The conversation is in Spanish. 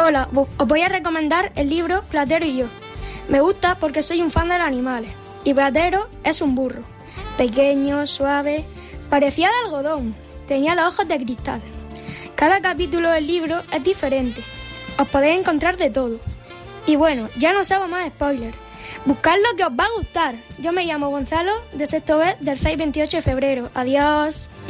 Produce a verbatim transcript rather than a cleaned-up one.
Hola, os voy a recomendar el libro Platero y yo. Me gusta porque soy un fan de los animales. Y Platero es un burro. Pequeño, suave, parecía de algodón. Tenía los ojos de cristal. Cada capítulo del libro es diferente. Os podéis encontrar de todo. Y bueno, ya no os hago más spoilers. Buscad lo que os va a gustar. Yo me llamo Gonzalo, de sexto B, del seis veintiocho de febrero. Adiós.